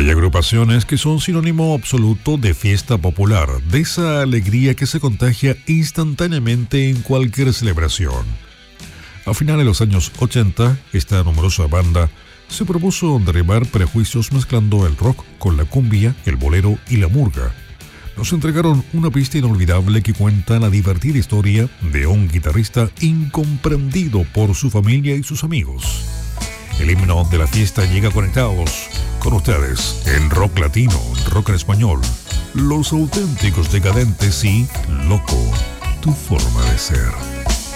Hay agrupaciones que son sinónimo absoluto de fiesta popular, de esa alegría que se contagia instantáneamente en cualquier celebración. A finales de los años 80, esta numerosa banda se propuso derribar prejuicios mezclando el rock con la cumbia, el bolero y la murga. Nos entregaron una pista inolvidable que cuenta la divertida historia de un guitarrista incomprendido por su familia y sus amigos. El himno de la fiesta llega conectados con ustedes en rock latino, rock en español, Los Auténticos Decadentes y Loco, tu forma de ser.